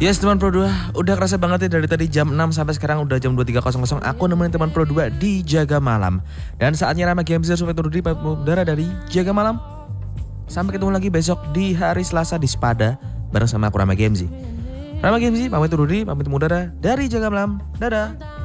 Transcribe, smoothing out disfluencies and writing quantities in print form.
Yes teman Pro 2, udah kerasa banget ya dari tadi jam 6 sampai sekarang udah jam 23.00 aku nemenin teman Pro 2 di Jaga Malam. Dan saatnya Rama Gamesir supaya turun di udara dari Jaga Malam. Sampai ketemu lagi besok di hari Selasa di Spada bareng sama aku Rama Gamesir. Rama Gamesir pamit turun di pamit udara dari Jaga Malam. Dadah.